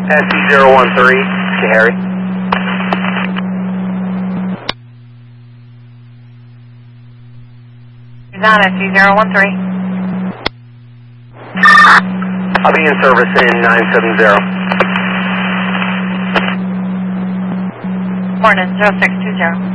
SC013 to Harry. He's on SC013. I'll be in service in 970. Morning, 0620.